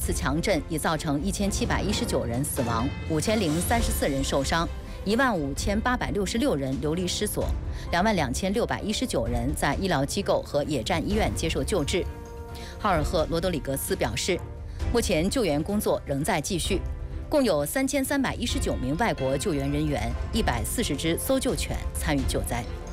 次强震已造成1719人死亡，5034人受伤，15866人流离失所，22619人在医疗机构和野战医院接受救治。哈尔赫罗德里格斯表示，目前救援工作仍在继续，共有3319名外国救援人员、140只搜救犬参与救灾。